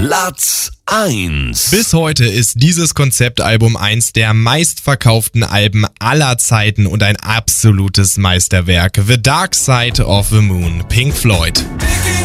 Platz 1. Bis heute ist dieses Konzeptalbum eins der meistverkauften Alben aller Zeiten und ein absolutes Meisterwerk. The Dark Side of the Moon, Pink Floyd.